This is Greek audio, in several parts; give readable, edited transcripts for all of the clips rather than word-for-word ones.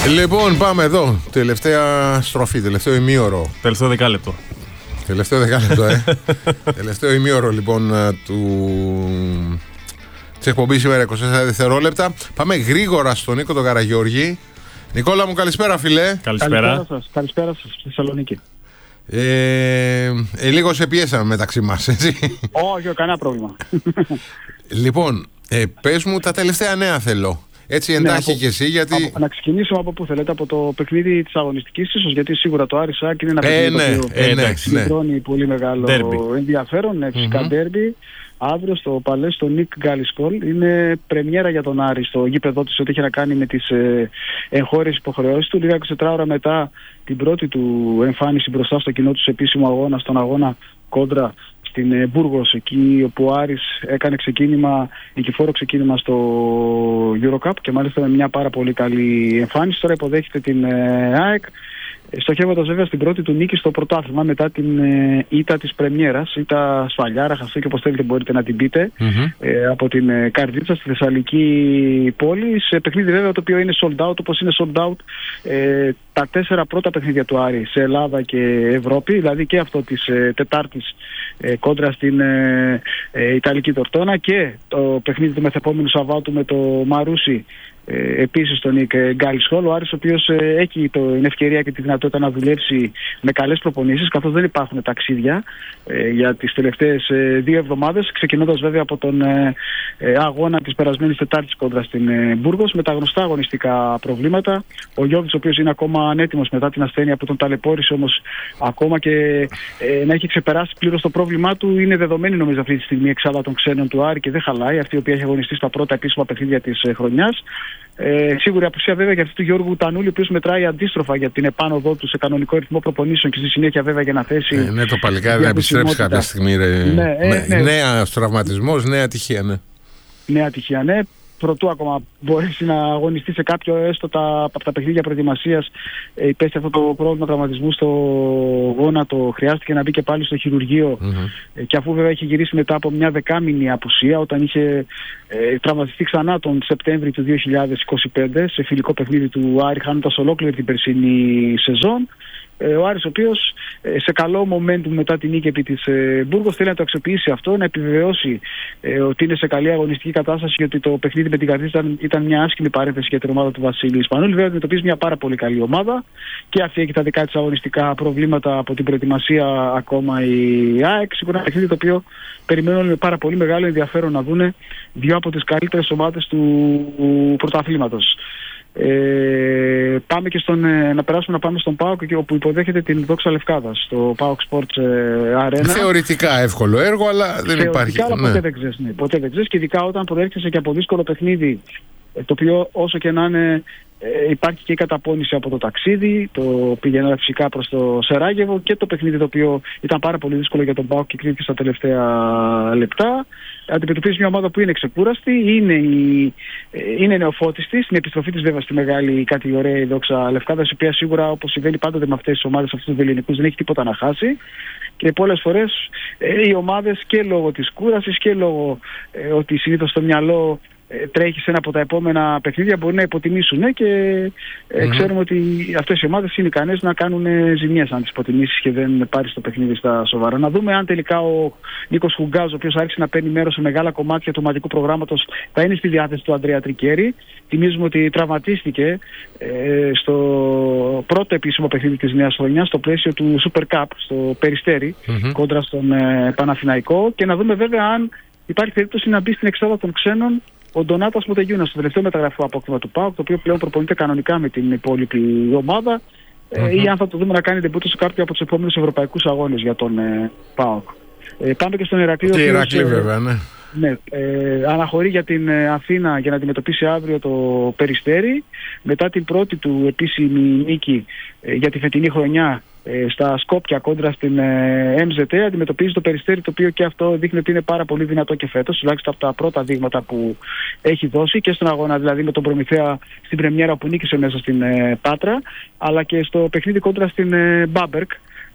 Λοιπόν, πάμε εδώ. Τελευταία στροφή, τελευταίο ημίωρο. Τελευταίο δεκάλεπτο. Τελευταίο δεκάλεπτο, τελευταίο ημίωρο λοιπόν της εκπομπής σήμερα 24 δευτερόλεπτα. Πάμε γρήγορα στον Νίκο τον Καραγιώργη. Νικόλα μου, καλησπέρα φίλε. Καλησπέρα. Καλησπέρα σας στη Θεσσαλονίκη. Λίγο σε πιέσαμε μεταξύ μας, έτσι. Όχι, κανένα πρόβλημα. Λοιπόν, πες μου τα τελευταία νέα θέλω. Έτσι εντάχει και εσύ, γιατί... Να ξεκινήσουμε από πού θέλετε, από το παιχνίδι της αγωνιστικής ίσως, γιατί σίγουρα το Άρη Σάκ είναι ένα παιχνίδι που συγκεντρώνει πολύ μεγάλο ενδιαφέρον, φυσικά ντέρμπι. Αύριο στο Παλέ, στο Νίκ Γκάλισκολ, είναι πρεμιέρα για τον Άρη στο γήπεδό της, ό,τι έχει να κάνει με τις εγχώριες υποχρεώσεις του. Λίγα 24 ώρα μετά την πρώτη του εμφάνιση μπροστά στο κοινό του επίσημο αγώνα, στον αγώνα κόντρα στην Μπούργος, εκεί όπου ο Άρης έκανε νικηφόρο ξεκίνημα στο EuroCup και μάλιστα με μια πάρα πολύ καλή εμφάνιση. Τώρα υποδέχεται την ΑΕΚ, στοχεύοντας βέβαια στην πρώτη του νίκη στο πρωτάθλημα μετά την ήττα της πρεμιέρας, ήττα σφαλιάρα, χαστό και όπως θέλετε μπορείτε να την πείτε, από την Καρδίτσα στη Θεσσαλική πόλη, σε παιχνίδι βέβαια το οποίο είναι sold out, όπως είναι sold out τα 4 πρώτα παιχνίδια του Άρη σε Ελλάδα και Ευρώπη, δηλαδή και αυτό της Τετάρτης κόντρα στην Ιταλική Τορτόνα και το παιχνίδι του μεθεπόμενου Σαββάτου με το Μαρούσι, επίσης τον Νίκ Γκάλισκολ. Ο Άρης ο οποίος έχει την ευκαιρία και τη δυνατότητα να δουλέψει με καλές προπονήσεις, καθώς δεν υπάρχουν ταξίδια για τις τελευταίες 2 εβδομάδες, ξεκινώντας βέβαια από τον αγώνα της περασμένης Τετάρτης κόντρα στην Μπούργος, με τα γνωστά αγωνιστικά προβλήματα. Ο Γιώβιτς, ο οποίος είναι ακόμα ανέτοιμος μετά την ασθένεια που τον ταλαιπώρησε, όμως ακόμα και να έχει ξεπεράσει πλήρως το πρόβλημά του, είναι δεδομένη νομίζω αυτή τη στιγμή εξάδα των ξένων του Άρη και δεν χαλάει, αυτή η οποία έχει αγωνιστεί στα πρώτα επίσημα παιχνίδια της χρονιάς. Σίγουρη απουσία βέβαια για αυτή του Γιώργου Τανούλη, ο οποίος μετράει αντίστροφα για την επάνωδό του σε κανονικό ρυθμό προπονήσεων και στη συνέχεια βέβαια για να θέσει. Ναι, το παλικάρι να επιστρέψει κάποια στιγμή. Νέα τραυματισμός, νέα ατυχία, ναι. Νέα ατυχία, ναι. Προτού ακόμα μπορέσει να αγωνιστεί σε κάποιο έστω από τα παιχνίδια προετοιμασίας, υπέστη αυτό το πρόβλημα τραυματισμού στο γόνατο, χρειάστηκε να μπει και πάλι στο χειρουργείο και αφού βέβαια είχε γυρίσει μετά από μια 10μηνη απουσία, όταν είχε τραυματιστεί ξανά τον Σεπτέμβρη του 2025 σε φιλικό παιχνίδι του Άρη, χάνοντας ολόκληρη την περσινή σεζόν. Ο Άρης, ο οποίος σε καλό momentum μετά την νίκη επί της Μπούργος, θέλει να το αξιοποιήσει αυτό, να επιβεβαιώσει ότι είναι σε καλή αγωνιστική κατάσταση, γιατί το παιχνίδι με την Καρδίτσα ήταν μια άσχημη παρένθεση για την ομάδα του Βασίλη Ισπανούλη. Βέβαια αντιμετωπίζει μια πάρα πολύ καλή ομάδα και αυτή έχει τα δικά της αγωνιστικά προβλήματα από την προετοιμασία ακόμα η ΑΕΚ. Σίγουρα ένα παιχνίδι το οποίο περιμένουν με πάρα πολύ μεγάλο ενδιαφέρον να δούνε 2 από τις καλύτερες ομάδες του πρωταθλήματος. Πάμε και να περάσουμε να πάμε στον ΠΑΟΚ, όπου υποδέχεται την Δόξα Λευκάδας στο ΠΑΟΚ Sports Arena. Θεωρητικά εύκολο έργο, αλλά δεν υπάρχει. Αλλά ποτέ δεν ξέρεις, ποτέ δεν ξέρεις, και ειδικά όταν προέρχεσαι και από δύσκολο παιχνίδι, το οποίο όσο και να είναι υπάρχει και η καταπώνηση από το ταξίδι, το πήγαινε φυσικά προς το Σεράγεβο, και το παιχνίδι το οποίο ήταν πάρα πολύ δύσκολο για τον ΠΑΟΚ και κρίθηκε στα τελευταία λεπτά. Αντιμετωπίζει μια ομάδα που είναι ξεκούραστη, είναι νεοφώτιστη, στην επιστροφή της βέβαια στη μεγάλη κατηγορία η Δόξα Λευκάδας, η οποία σίγουρα, όπως συμβαίνει πάντοτε με αυτές τις ομάδες, αυτούς τους ελληνικούς, δεν έχει τίποτα να χάσει. Και πολλές φορές οι ομάδες, και λόγω της κούρασης και λόγω ότι συνήθως στο μυαλό τρέχει σε ένα από τα επόμενα παιχνίδια, μπορεί να υποτιμήσουν και ξέρουμε ότι αυτές οι ομάδες είναι ικανές να κάνουν ζημιές αν τις υποτιμήσεις και δεν πάρεις το παιχνίδι στα σοβαρά. Να δούμε αν τελικά ο Νίκος Χουγκάζ, ο οποίος άρχισε να παίρνει μέρος σε μεγάλα κομμάτια του ομαδικού προγράμματος, θα είναι στη διάθεση του Αντρέα Τρικέρη. Θυμίζουμε ότι τραυματίστηκε στο πρώτο επίσημο παιχνίδι της νέας χρονιάς, στο πλαίσιο του Super Cup, στο Περιστέρι, κόντρα στον Παναθηναϊκό, και να δούμε βέβαια αν υπάρχει περίπτωση να μπει στην εξάδα των ξένων ο Ντονάτας Μοτεγιούνας, στο τελευταίο μεταγραφικό απόκτημα του ΠΑΟΚ, το οποίο πλέον προπονείται κανονικά με την υπόλοιπη ομάδα, ή αν θα το δούμε να κάνει ντεμπούτο σε κάποιο από τους επόμενους ευρωπαϊκούς αγώνες για τον ΠΑΟΚ. Πάμε και στον Ηρακλή. Και Ηρακλή βέβαια, ναι. Ναι, αναχωρεί για την Αθήνα για να αντιμετωπίσει αύριο το Περιστέρι, μετά την πρώτη του επίσημη νίκη για τη φετινή χρονιά στα Σκόπια κόντρα στην MZT. Αντιμετωπίζει το Περιστέρι, το οποίο και αυτό δείχνει ότι είναι πάρα πολύ δυνατό και φέτος, τουλάχιστον από τα πρώτα δείγματα που έχει δώσει και στον αγώνα δηλαδή με τον Προμηθέα στην πρεμιέρα που νίκησε μέσα στην Πάτρα, αλλά και στο παιχνίδι κόντρα στην Μπάμπερκ,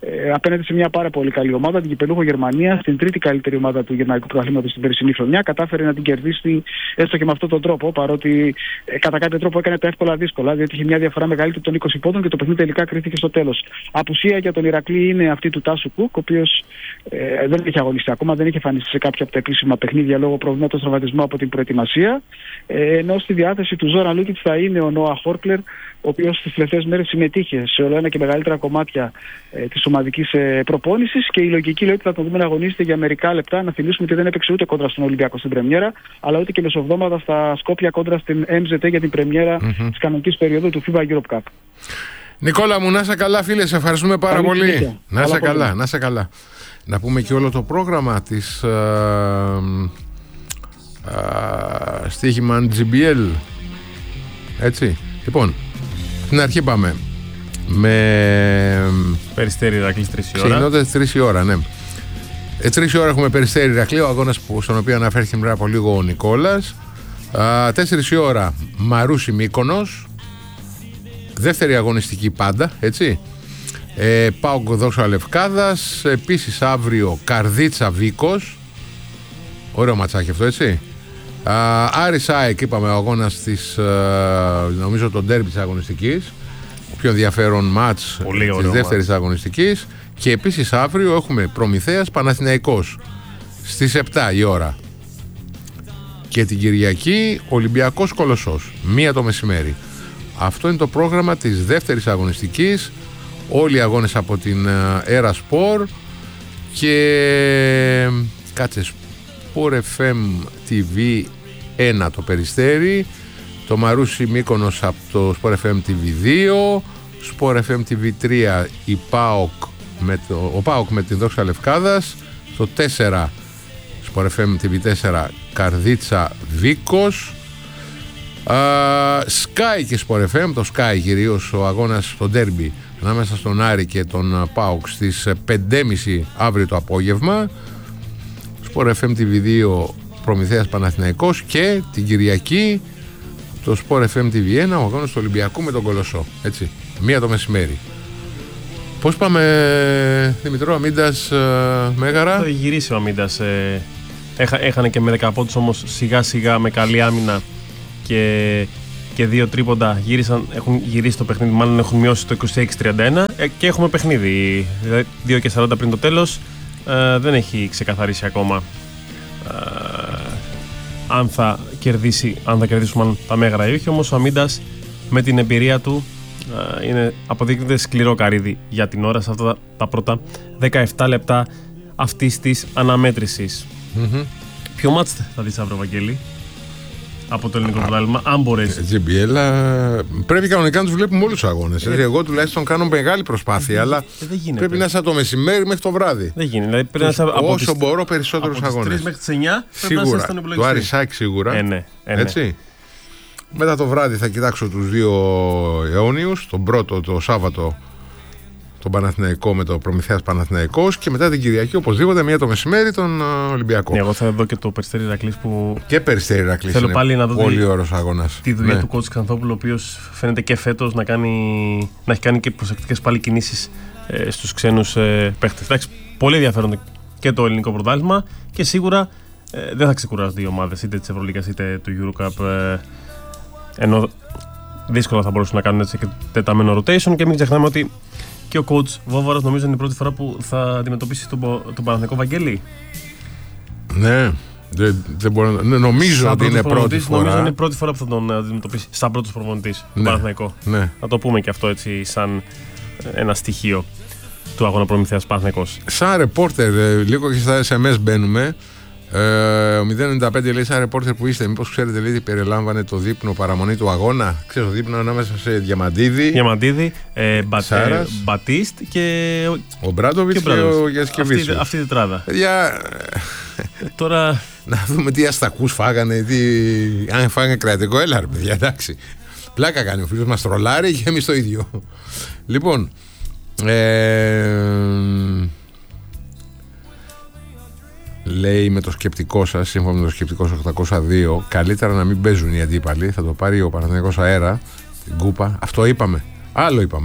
απέναντι σε μια πάρα πολύ καλή ομάδα, την κυπελούχο Γερμανία, στην τρίτη καλύτερη ομάδα του γερμανικού πρωταθλήματος στην περσινή χρονιά. Κατάφερε να την κερδίσει έστω και με αυτόν τον τρόπο, παρότι κατά κάποιο τρόπο έκανε τα εύκολα δύσκολα, διότι είχε μια διαφορά μεγαλύτερη των 20 πόντων και το παιχνίδι τελικά κρίθηκε στο τέλος. Απουσία για τον Ηρακλή είναι αυτή του Τάσου Κουκ, ο οποίος δεν έχει αγωνιστεί ακόμα, δεν έχει εμφανιστεί σε κάποια από τα επίσημα παιχνίδια λόγω προβλήματος τραυματισμού από την προετοιμασία. Ενώ στη διάθεση του Ζόραν Λούκιτς θα είναι ο Νόα Χόρκλερ, ο οποίος τις τελευταίες μέρες συμμετείχε σε όλο ένα και μεγαλύτερα κομμάτια της ομαδικής προπόνησης και η λογική λέει ότι θα τον δούμε να αγωνίζεται για μερικά λεπτά. Να θυμίσουμε ότι δεν έπαιξε ούτε κόντρα στον Ολυμπιακό στην πρεμιέρα, αλλά ούτε και μεσοβδόμαδα στα Σκόπια κόντρα στην MZT για την πρεμιέρα της κανονικής περίοδου του FIBA Europe Cup. Νικόλα μου, να είσαι καλά φίλε, σε ευχαριστούμε πάρα πολύ. Να είσαι καλά, να είσαι καλά. Να πούμε και όλο το πρόγραμμα της στοίχημα GBL. Έτσι, λοιπόν, στην αρχή πάμε με Περιστέρι Ηρακλής 3 η ώρα. Ξεκινώντας 3 η ώρα, ναι. 3 η ώρα έχουμε Περιστέρι Ηρακλή, ο αγώνας στον οποίο αναφέρθηκε πριν από λίγο ο Νικόλας. 4 η ώρα Μαρούσι Μύκονος. Δεύτερη αγωνιστική πάντα, έτσι. ΠΑΟΚ Δόξα Λευκάδας. Επίσης αύριο Καρδίτσα Βίκος. Ωραίο ματσάκι αυτό, έτσι. Άρης ΑΕΚ, είπαμε, ο αγώνας της, νομίζω το ντέρμπι της αγωνιστικής. Ο πιο ενδιαφέρον μάτς της δεύτερης αγωνιστικής. Και επίσης αύριο έχουμε Προμηθέας Παναθηναϊκός στις 7 η ώρα. Και την Κυριακή Ολυμπιακός Κολοσσός, 1 το μεσημέρι. Αυτό είναι το πρόγραμμα της δεύτερης αγωνιστικής. Όλοι οι αγώνες από την Era Sport. Και κάτσε, Sport FM TV 1 το Περιστέρι, το Μαρούσι Μύκονος από το Sport FM TV 2, Sport FM TV 3 ο ΠΑΟΚ με την Δόξα Λευκάδας, το 4 Sport FM TV 4 Καρδίτσα Βίκος, Sky και Sport FM, το Sky κυρίως ο αγώνας στο ντέρμπι ανάμεσα στον Άρη και τον ΠΑΟΚ στις 5.30 αύριο το απόγευμα, Sport FM TV 2 Προμηθέας Παναθηναϊκός και την Κυριακή το Sport FM TV 1 ο αγώνας του Ολυμπιακού με τον Κολοσσό, έτσι, 1 το μεσημέρι. Πώς πάμε, Δημητρό, Αμίντας Μέγαρα? Θα γυρίσει ο Αμίντας, έχανε και με 10 πόντους, όμως σιγά σιγά με καλή άμυνα και 2 τρίποντα έχουν γυρίσει το παιχνίδι, μάλλον έχουν μειώσει το 26-31 και έχουμε παιχνίδι, δηλαδή 2 και 40 πριν το τέλος. Δεν έχει ξεκαθαρίσει ακόμα αν θα κερδίσουν μάλλον τα Μέγαρα ή όχι, όμως ο Αμίντας με την εμπειρία του αποδείκνεται σκληρό καρύδι για την ώρα σε αυτά τα πρώτα 17 λεπτά αυτής της αναμέτρησης. Ποιο μάτς θα δεις αύριο, Βαγγέλη, από το ελληνικό πρωτάθλημα, αν μπορέσει? GBL, πρέπει κανονικά να τους βλέπουμε όλους τους αγώνες. Εγώ τουλάχιστον κάνω μεγάλη προσπάθεια, αλλά πρέπει να είσαι από το μεσημέρι μέχρι το βράδυ. Δεν γίνεται. Δηλαδή, πρέπει να είσαι όσο μπορώ περισσότερους αγώνες. Από τις 3 μέχρι τις 9 σίγουρα. Το Άρισάκ σίγουρα. Ναι. Έτσι. Μετά το βράδυ θα κοιτάξω τους 2 αιώνιους. Τον πρώτο το Σάββατο τον Παναθηναϊκό με το Προμηθέας Παναθηναϊκός και μετά την Κυριακή οπωσδήποτε 1 το μεσημέρι τον Ολυμπιακό. Ναι, εγώ θα δω και το Περιστέρι Ηρακλής που. Και Περιστέρι Ηρακλής. Θέλω πάλι να δω πολύ ωραίος αγώνας. Τη δουλειά του coach Ξανθόπουλου, ο οποίος φαίνεται και φέτος να έχει κάνει και προσεκτικές πάλι κινήσεις στους ξένους παίχτες. Εντάξει, πολύ ενδιαφέρον και το ελληνικό πρωτάθλημα και σίγουρα δεν θα ξεκουράζουν οι ομάδες είτε της Ευρωλίγας είτε του EuroCup. Ενώ δύσκολα θα μπορούσαν να κάνουν έτσι και τεταμένο rotation και μην ξεχνάμε ότι και ο coach Βόβαρος νομίζω είναι η πρώτη φορά που θα αντιμετωπίσει τον Παναθηναϊκό, Βαγγέλη. Ναι, δεν μπορώ να. Νομίζω ότι είναι πρώτη φορά. Νομίζω είναι η πρώτη φορά που θα τον αντιμετωπίσει σαν πρώτος προπονητής του Παναθηναϊκό. Ναι. Να το πούμε και αυτό έτσι σαν ένα στοιχείο του αγώνα Προμηθέας Παναθηναϊκός. Σαν ρεπόρτερ, λίγο και στα SMS μπαίνουμε. Ο 095 λέει: σαν ρεπόρτερ που είστε, μήπως ξέρετε, λέει, περιλάμβανε το δείπνο παραμονή του αγώνα? Ξέρεις, το δείπνο ανάμεσα σε Διαμαντίδη, Μπατίστ και ο Μπράντοβιτς και ο Γιασκεβίτσιος. Αυτή η τετράδα. Τώρα να δούμε τι αστακούς φάγανε, αν φάγανε κρατικό. Έλα ρε παιδιά, εντάξει. Πλάκα κάνει ο φίλος μας, τρολάρει και εμείς το ίδιο. Λοιπόν, λέει με το σκεπτικό σας, σύμφωνα με το σκεπτικό σας 802, καλύτερα να μην παίζουν οι αντίπαλοι. Θα το πάρει ο Παναθηναϊκός αέρα, την κούπα. Αυτό είπαμε. Άλλο είπαμε.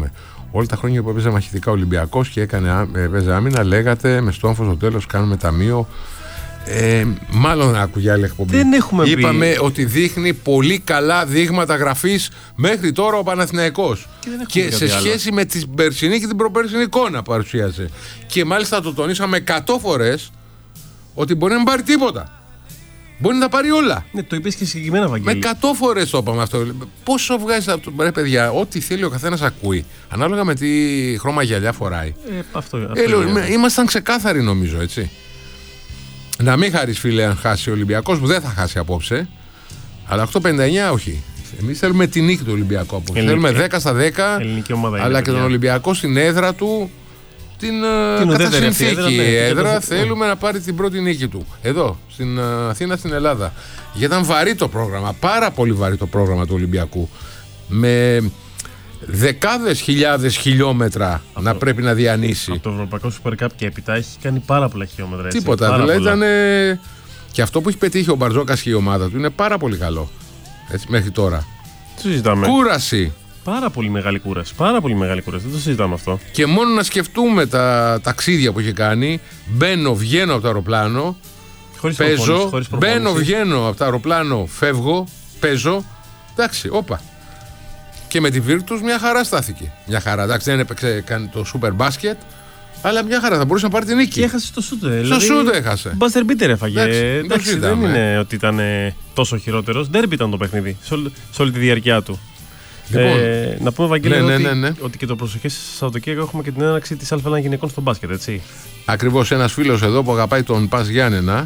Όλα τα χρόνια που έπαιζε μαχητικά Ολυμπιακός και έπαιζε άμυνα, λέγατε με στόμφο στο τέλος κάνουμε ταμείο. Μάλλον άκουγε άλλη εκπομπή. Δεν έχουμε Είπαμε ότι δείχνει πολύ καλά δείγματα γραφής μέχρι τώρα ο Παναθηναϊκός. Και σε σχέση με την περσινή και την προπέρσινη εικόνα παρουσίασε. Και μάλιστα το τονίσαμε 100 φορές ότι μπορεί να μην πάρει τίποτα. Μπορεί να τα πάρει όλα. Ναι, το είπες και συγκεκριμένα, Βαγγέλη. Με 100 φορές το είπαμε αυτό. Πόσο βγάζει από το. Ρε παιδιά, ό,τι θέλει ο καθένας ακούει. Ανάλογα με τι χρώμα γυαλιά φοράει. Αυτό ήμασταν ξεκάθαροι νομίζω, έτσι. Να μην χαρείς, φίλε, αν χάσει ο Ολυμπιακός, που δεν θα χάσει απόψε. Αλλά 8-59 όχι. Εμείς θέλουμε τη νίκη του Ολυμπιακού απόψε. Θέλουμε 10 στα 10. Αλλά και τον Ολυμπιακό στην έδρα του. Την κατά συνθήκη έδρα θέλουμε να πάρει την πρώτη νίκη του. Εδώ, στην Αθήνα, στην Ελλάδα. Γιατί ήταν βαρύ το πρόγραμμα, πάρα πολύ βαρύ το πρόγραμμα του Ολυμπιακού. Με δεκάδες χιλιάδες χιλιόμετρα να πρέπει να διανύσει. Από το Ευρωπαϊκό Super Cup και έπειτα έχει κάνει πάρα πολλά χιλιόμετρα. Έτσι, τίποτα, δηλαδή ήταν. Και αυτό που έχει πετύχει ο Μπαρτζόκας και η ομάδα του είναι πάρα πολύ καλό. Έτσι, μέχρι τώρα. Συζητάμε. Κούραση. Πάρα πολύ μεγάλη κούραση. Πάρα πολύ μεγάλη κούραση. Δεν το συζητάμε αυτό. Και μόνο να σκεφτούμε τα ταξίδια που έχει κάνει. Μπαίνω, βγαίνω από το αεροπλάνο. Παίζω. Μπαίνω, βγαίνω από το αεροπλάνο. Φεύγω. Παίζω. Εντάξει, όπα. Και με τη Virtus μια χαρά στάθηκε. Μια χαρά. Εντάξει, δεν έπαιξε το super basket. Αλλά μια χαρά θα μπορούσε να πάρει την νίκη. Και έχασε το σούτε. Στο σούτε έχασε. Μπάστερ μπίτερ έφαγε. Εντάξει, δεν είναι ότι ήταν τόσο χειρότερος. Ντέρμπι ήταν το παιχνίδι. Σε όλη τη διάρκεια του. Λοιπόν, να πούμε, Βαγγέλη, ότι και το προσεχές Σαββατοκύριακο έχουμε και την έναρξη της Α1 γυναικών στο μπάσκετ, έτσι. Ακριβώς, ένας φίλος εδώ που αγαπάει τον Πας Γιάννενα.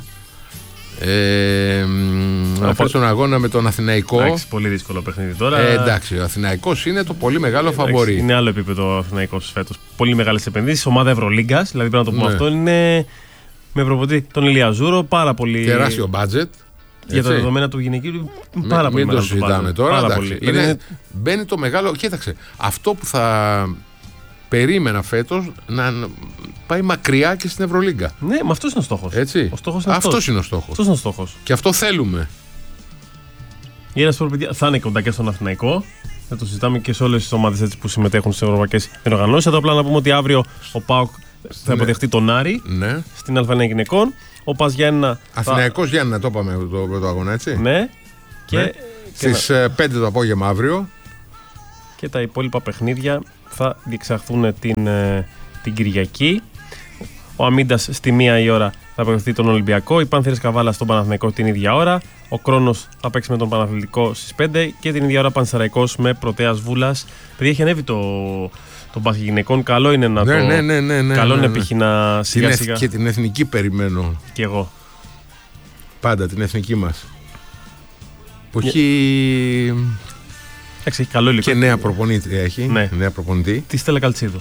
Αφού τον αγώνα με τον Αθηναϊκό. Εντάξει, πολύ δύσκολο παιχνίδι τώρα. Εντάξει, ο Αθηναϊκός είναι το πολύ μεγάλο φαβορί. Είναι άλλο επίπεδο ο Αθηναϊκός φέτος. Πολύ μεγάλες επενδύσεις. Ομάδα Ευρωλίγκας, δηλαδή πρέπει να το πούμε αυτό. Είναι με προπονητή τον Ηλιαζούρο, πάρα πολύ. Τεράστιο μπάτζετ. Για τα δεδομένα του γυναικείου, πάρα πολύ μεγάλο. Μην το συζητάμε τώρα. Μπαίνει το μεγάλο. Κοίταξε, αυτό που θα περίμενα φέτος να πάει μακριά και στην Ευρωλίγκα. Ναι, μα αυτός είναι ο στόχος. Έτσι. Αυτός είναι ο στόχος. Και αυτό θέλουμε. Η Ένας Προπαιδεία θα είναι κοντά και στον Αθηναϊκό. Θα το συζητάμε και σε όλες τις ομάδες που συμμετέχουν στις ευρωπαϊκές οργανώσεις. Εδώ απλά να πούμε ότι αύριο ο ΠΑΟΚ θα υποδεχτεί τον Άρη στην Α1 γυναικών. Ο Πας Γιάννενα. Αθηναϊκός Γιάννενα, το είπαμε το πρώτο αγώνα, έτσι. Ναι. Στις 5 το απόγευμα αύριο. Και τα υπόλοιπα παιχνίδια θα διεξαχθούν την Κυριακή. Ο Αμίντας στη 1 η ώρα θα απευθυνθεί τον Ολυμπιακό. Η Πάνθηρες Καβάλα στον Παναθηναϊκό την ίδια ώρα. Ο Κρόνος θα παίξει με τον Παναθηναϊκό στις 5 και την ίδια ώρα Πανσεραϊκός με Πρωτέας Βούλας. Επειδή έχει ανέβει το μπάσκετ γυναικών, καλό είναι να καλό είναι να σιγά σιγά. Και την εθνική περιμένω. Και εγώ. Πάντα την εθνική μας. Που έχει. Έχει καλό υλικό. Και νέα προπονήτρια έχει. Ναι. Νέα προπονητή. Τη Στέλλα Καλτσίδου.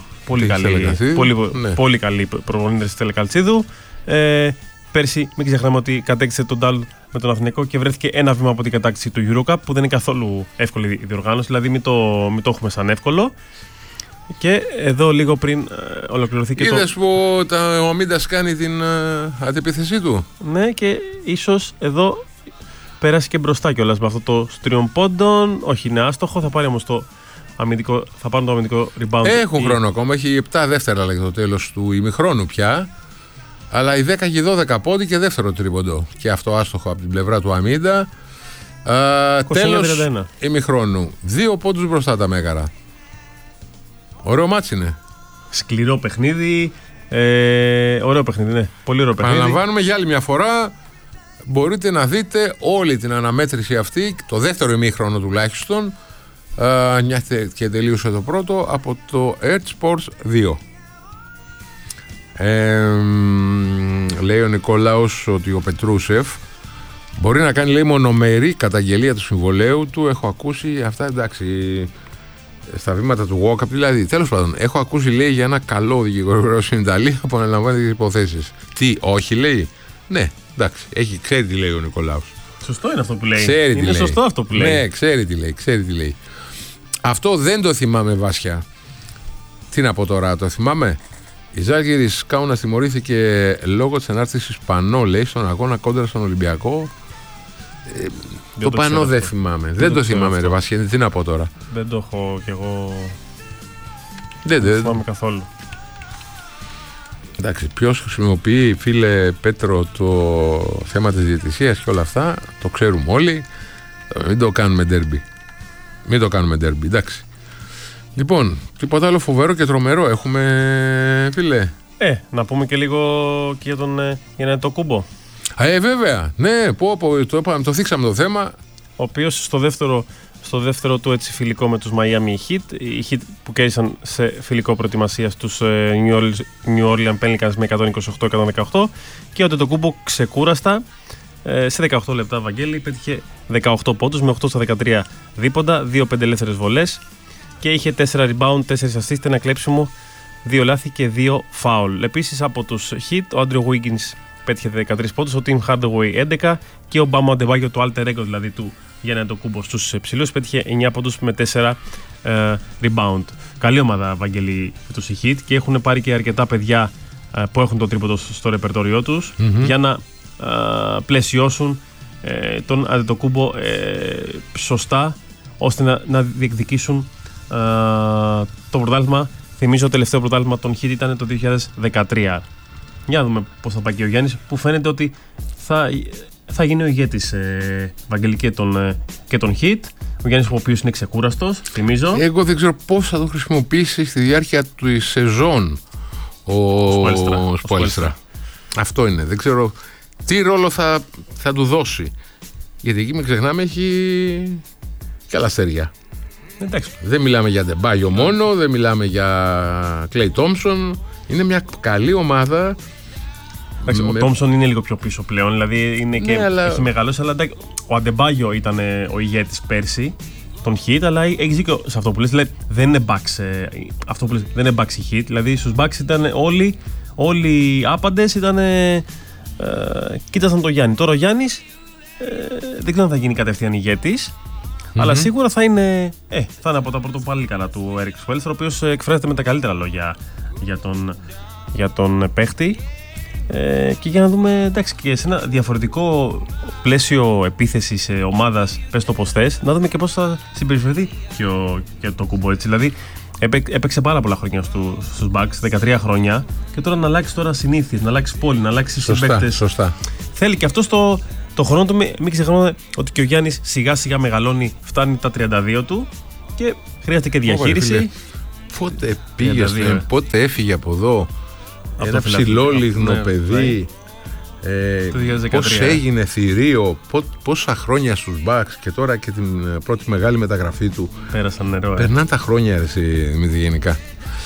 Πολύ καλή προπονήτρια τη Στέλλα Καλτσίδου. Πέρσι, μην ξεχνάμε ότι κατέκτησε τον Ντάλ με τον Αθηναϊκό και βρέθηκε ένα βήμα από την κατάκτηση του EuroCup, που δεν είναι καθόλου εύκολη η διοργάνωση, δηλαδή μην το έχουμε σαν εύκολο. Και εδώ λίγο πριν ολοκληρωθεί και είδες που ο Αμίντας κάνει την αντιπίθεσή του. Ναι, και ίσως εδώ πέρασε και μπροστά κιόλας με αυτό το στριών πόντων. Όχι, είναι άστοχο, θα πάρει όμως το αμυντικό rebound. Έχουν χρόνο ακόμα, έχει 7 δεύτερα λέγεται το τέλος του ημιχρόνου πια. Αλλά οι 10 και 12 πόντι και δεύτερο τρίποντο. Και αυτό άστοχο από την πλευρά του Αμίντα. Τέλος ημιχρόνου. 2 πόντους μπροστά τα Μέγαρα. Ωραίο μάτς είναι. Σκληρό παιχνίδι. Ωραίο παιχνίδι, ναι. Πολύ ωραίο παιχνίδι. Παραλαμβάνουμε για άλλη μια φορά. Μπορείτε να δείτε όλη την αναμέτρηση αυτή, το δεύτερο ημίχρονο τουλάχιστον, και τελείωσε το πρώτο, από το Earth Sports 2. Λέει ο Νικόλαος ότι ο Πετρούσεφ μπορεί να κάνει, λέει, μονομερή καταγγελία του συμβολέου του. Έχω ακούσει αυτά, εντάξει, στα βήματα του walk-up, δηλαδή. Τέλος πάντων, έχω ακούσει, λέει, για ένα καλό δικηγόρο στην Ιταλία που αναλαμβάνει τις υποθέσεις. Τι, όχι, λέει. Ναι, εντάξει, ξέρει τι λέει ο Νικολάους. Σωστό είναι αυτό που λέει. Είναι σωστό αυτό που λέει. Ναι, ξέρει τι λέει. Αυτό δεν το θυμάμαι, Βάσια. Τι να πω τώρα, το θυμάμαι. Η Ζάλγκιρις Κάουνας τιμωρήθηκε λόγω της ενάρτησης πανό, λέει, στον αγώνα κόντρα στον Ολυμπιακό. Το πανό δεν θυμάμαι. Δεν το θυμάμαι, ρε Βάσια, τι να πω τώρα. Δεν το έχω κι εγώ. Δεν θυμάμαι καθόλου. Εντάξει, ποιος χρησιμοποιεί, φίλε Πέτρο, το θέμα της διαιτησίας και όλα αυτά, το ξέρουμε όλοι. Μην το κάνουμε ντέρμπι. Εντάξει. Λοιπόν, τίποτα άλλο φοβερό και τρομερό έχουμε, φίλε? Να πούμε και λίγο και για τον Αντετοκούνμπο. Βέβαια. Ναι, το θίξαμε το θέμα. Ο οποίος στο δεύτερο του έτσι φιλικό με τους Miami Heat, οι Heat που κέρδισαν σε φιλικό προετοιμασία στους New Orleans Pelicans με 128-118, και ο Αντετοκούνμπο ξεκούραστα σε 18 λεπτά, Βαγγέλη, πέτυχε 18 πόντους με 8 στα 13 δίποντα, 2-5 ελεύθερες βολές και είχε 4 rebound, 4 assist, ένα κλέψιμο, 2 λάθη και 2 foul. Επίσης από τους Heat, ο Andrew Wiggins πέτυχε 13 πόντους, ο Tim Hardaway 11 και ο Bam Adebayo, το alter ego δηλαδή του Γιάννη Αντετοκούνμπο στους ψηλούς, πέτυχε 9 πόντους με 4 rebound. Καλή ομάδα, Βαγγέλη, τους Heat, και έχουν πάρει και αρκετά παιδιά που έχουν το τρίποντο στο ρεπερτόριό τους για να πλαισιώσουν τον Αντετοκούνμπο σωστά, ώστε να διεκδικήσουν το πρωτάθλημα. Θυμίζω, το τελευταίο πρωτάθλημα των Heat ήταν το 2013. Για να δούμε πώς θα πάει και ο Γιάννης, που φαίνεται ότι θα γίνει ο ηγέτης, Βαγγέλη, και τον Heat. Ο Γιάννης, ο οποίος είναι ξεκούραστος, θυμίζω. Εγώ δεν ξέρω πώς θα το χρησιμοποιήσει στη διάρκεια του σεζόν ο Σπόλστρα. Αυτό είναι. Δεν ξέρω τι ρόλο θα του δώσει. Γιατί εκεί, μην ξεχνάμε, έχει και άλλα αστέρια. Εντάξει. Δεν μιλάμε για Ντεμπάγιο μόνο, δεν μιλάμε για Κλέι Τόμψον. Είναι μια καλή ομάδα. Ο Τόμψον είναι λίγο πιο πίσω πλέον, δηλαδή είναι και έχει μεγαλώσει, αλλά ο Αντεμπάγιο ήταν ο ηγέτης πέρσι των Heat, αλλά έχει δίκιο σε αυτό που λες, δηλαδή δεν είναι Bucks, αυτό που λες, δεν είναι Bucks οι Heat, δηλαδή στους Bucks ήταν όλοι οι άπαντες, κοίτασαν τον Γιάννη. Τώρα ο Γιάννης δεν ξέρω αν θα γίνει κατευθείαν ηγέτης, αλλά σίγουρα θα είναι από τα πρωτοπάλικα του Eric Spoelstra, ο οποίος εκφράζεται με τα καλύτερα λόγια για τον παίχτη. Και για να δούμε, εντάξει, και σε ένα διαφορετικό πλαίσιο επίθεσης ομάδας, πες το πως θες, να δούμε και πώς θα συμπεριφερθεί και το Κουμπό, έτσι. Δηλαδή έπαιξε πάρα πολλά χρόνια στους Bucks, 13 χρόνια, και τώρα να αλλάξει συνήθειες, να αλλάξει πόλη, να αλλάξει συμπαίκτες. Σωστά. Θέλει και αυτό το χρόνο του. Μην ξεχνάμε ότι και ο Γιάννης σιγά σιγά μεγαλώνει, φτάνει τα 32 του και χρειάζεται και διαχείριση. Πότε πήγε, πότε έφυγε από εδώ? Ένα ψηλόλιγνο παιδί, πώς έγινε θηρίο, πόσα χρόνια στους Bucks, και τώρα και την πρώτη μεγάλη μεταγραφή του. Πέρασαν νερό. Περνάνε τα χρόνια, Δημήτρη, γενικά.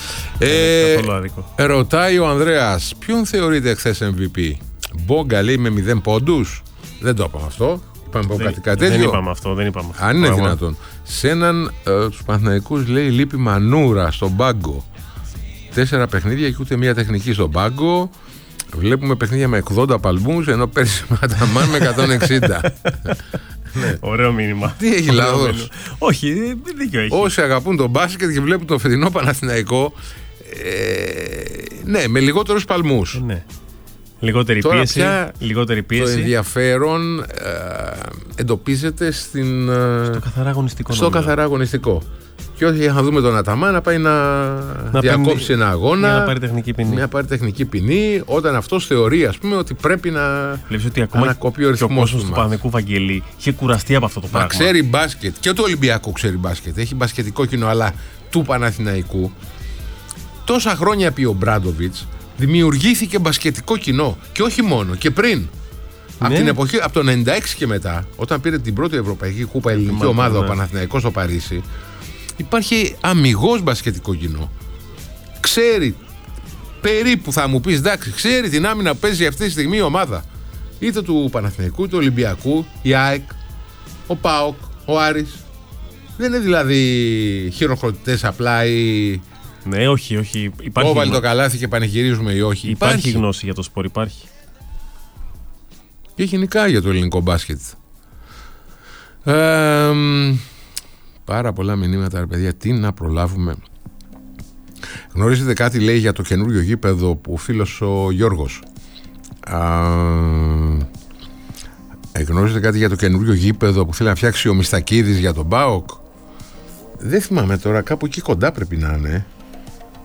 Ρωτάει ο Ανδρέας, ποιον θεωρείτε χθες MVP? Μπόγκα, λέει, με 0 πόντους. Δεν το είπαμε αυτό. Είπαμε κάτι τέτοιο. Δεν είπαμε αυτό. Αν είναι δυνατόν. Σε έναν στους Παναθηναϊκούς, λέει, λείπει Μανούρα στον πάγκο. 4 παιχνίδια και ούτε μία τεχνική στον πάγκο. Βλέπουμε παιχνίδια με 80 παλμούς, ενώ πέρσι με Αταμάν με 160. Ναι. Ωραίο μήνυμα. Τι έχει λάθος? Όχι, δίκιο έχει. Όσοι αγαπούν τον μπάσκετ και βλέπουν το φετινό Παναθηναϊκό, ναι, με λιγότερους παλμούς. Ναι. Λιγότερη πίεση. Το ενδιαφέρον εντοπίζεται στο καθαρά αγωνιστικό. Και όχι για να δούμε τον Αταμά να πάει να διακόψει ένα αγώνα, να πάρει τεχνική ποινή, όταν αυτός θεωρεί, ας πούμε, ότι πρέπει να ανακοπεί ο ρυθμός του. Του Παναθηναϊκού, Βαγγέλη, είχε κουραστεί από αυτό το πράγμα. Ξέρει μπάσκετ, και το Ολυμπιακό ξέρει μπάσκετ, έχει μπασκετικό κοινό, αλλά του Παναθηναϊκού τόσα χρόνια πει ο Μπράντοβιτς, δημιουργήθηκε μπασκετικό κοινό. Και όχι μόνο, και πριν. Από την εποχή, από το 96 και μετά, όταν πήρε την πρώτη Ευρωπαϊκή Κούπα ελληνική ομάδα ο Παναθηναϊκός στο Παρίσι, υπάρχει αμιγώς μπασκετικό κοινό. Ξέρει περίπου, θα μου πεις, εντάξει, ξέρει την άμυνα που παίζει αυτή τη στιγμή η ομάδα. Είτε του Παναθηναϊκού, είτε του Ολυμπιακού, η ΑΕΚ, ο ΠΑΟΚ, ο Άρης. Δεν είναι δηλαδή χειροκροτητές απλά ή. Ναι, όχι. Υπάρχει. Όβαλε το καλάθι και πανηγυρίζουμε ή όχι. Υπάρχει γνώση για το σπορ, υπάρχει. Και γενικά για το ελληνικό μπάσκετ. Πάρα πολλά μηνύματα, ρε παιδιά, τι να προλάβουμε. Γνωρίζετε κάτι, λέει, για το καινούριο γήπεδο που ο φίλος ο Γιώργος. Γνωρίζετε κάτι για το καινούριο γήπεδο που θέλει να φτιάξει ο Μιστακίδης για τον ΠΑΟΚ? Δεν θυμάμαι τώρα, κάπου εκεί κοντά πρέπει να είναι.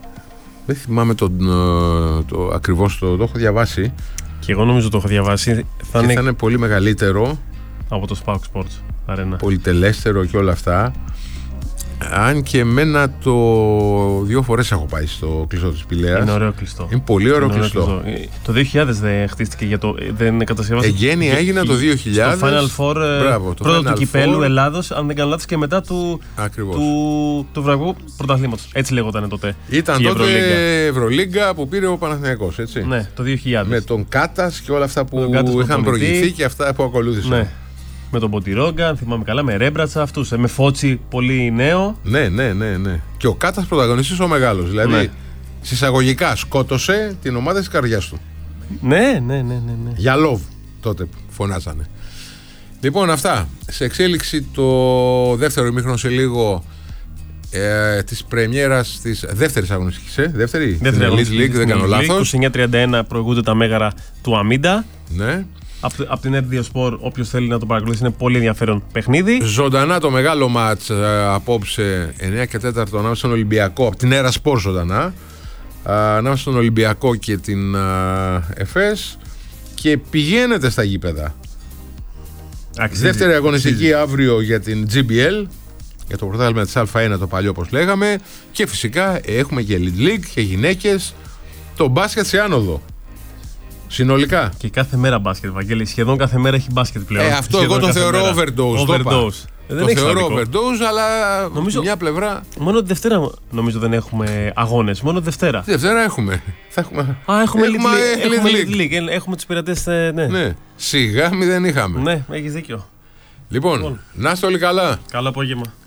Δεν θυμάμαι ακριβώς το έχω διαβάσει. Και εγώ νομίζω το έχω διαβάσει. Θα είναι πολύ μεγαλύτερο από το Spark Sports Arena. Πολυτελέστερο και όλα αυτά. Αν και εμένα 2 φορές έχω πάει στο κλειστό της Πηλαίας. Είναι ωραίο κλειστό. Είναι πολύ ωραίο κλειστό. Το 2000 δεν χτίστηκε δεν κατασκευάστηκε. Εγγένεια έγινε το 2000. Στο Final Four, πρώτο του κυπέλου Ελλάδος, αν δεν κάνω λάθος, και μετά του Ευρωπαϊκού Πρωταθλήματος. Έτσι λέγονταν τότε. Ήταν τότε Ευρωλίγκα που πήρε ο Παναθηναϊκός, έτσι. Ναι, το 2000. Με τον Κάτας και όλα αυτά που είχαν προηγηθεί και αυτά που ακολούθησαν. Ναι. Με τον Ποτηρόγκα, αν θυμάμαι καλά, με Ρέμπρατσα, αυτούς. Με Φώτσι, πολύ νέο. Ναι. Και ο Κάτας πρωταγωνιστής ο μεγάλος. Δηλαδή, συσσαγωγικά σκότωσε την ομάδα της καρδιάς του. Ναι. Για love τότε φωνάζανε. Λοιπόν, αυτά. Σε εξέλιξη το δεύτερο ημίχρονο σε λίγο της πρεμιέρας της δεύτερης αγωνιστικής. Δεύτερη Elite League, δεν κάνω λάθος. 29-31 προηγούνται τα μέγαρα του Αμίντα. Ναι. Από την Ερδιοσπορ, όποιος θέλει να το παρακολουθήσει, είναι πολύ ενδιαφέρον παιχνίδι. Ζωντανά το μεγάλο μάτς απόψε 9 και 4 ανάμεσα στον Ολυμπιακό, από την Ερασπορ ζωντανά, ανάμεσα στον Ολυμπιακό και την ΕΦΕΣ, και πηγαίνετε στα γήπεδα. Δεύτερη αγωνιστική αύριο για την GBL, για το πρωτάθλημα της Α1 το παλιό όπως λέγαμε, και φυσικά έχουμε και Elite League και γυναίκες, το μπάσκετ σε άνοδο. Συνολικά. Και κάθε μέρα μπάσκετ, Βαγγέλη. Σχεδόν κάθε μέρα έχει μπάσκετ πλέον. Αυτό εγώ το θεωρώ overdose. Το θεωρώ overdose, αλλά νομίζω μια πλευρά. Μόνο τη Δευτέρα νομίζω δεν έχουμε αγώνες. Μόνο τη Δευτέρα. Τη Δευτέρα έχουμε. Έχουμε Elite League. Έχουμε τους πειρατές. Ναι. Σιγά μη δεν είχαμε. Ναι, έχεις δίκιο. Λοιπόν, να είστε όλοι καλά. Καλό απόγευμα.